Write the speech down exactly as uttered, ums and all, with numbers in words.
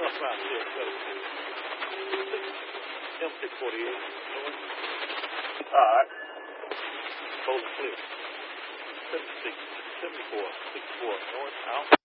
North five six seven two. M six forty-eight, north. All right. Golden Cliff. seventy-six, seventy-four, sixty-four, north, out.